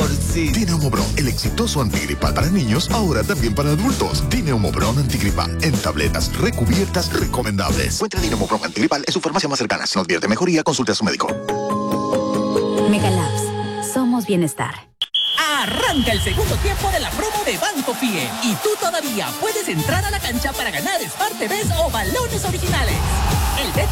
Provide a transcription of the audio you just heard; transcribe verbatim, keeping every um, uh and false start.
sí. Dineumobron, el exitoso antigripal para niños, ahora también para adultos. Dineumobron antigripal, en tabletas recubiertas recomendables. Encuentra Dineumobron antigripal en su farmacia más cercana. Si no advierte mejoría, consulte a su médico. Megalabs, somos bienestar. Arranca el segundo tiempo de la promo de Banco Fie y tú todavía puedes entrar a la cancha para ganar Smart T Vs o balones originales. El